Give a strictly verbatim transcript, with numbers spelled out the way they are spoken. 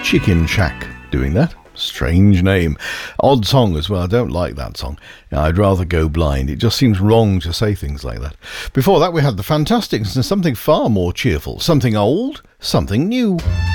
Chicken Shack doing that. Strange name. Odd song as well. I don't like that song. I'd rather go blind. It just seems wrong to say things like that. Before that, we had the Fantastics and something far more cheerful. Something old, something new.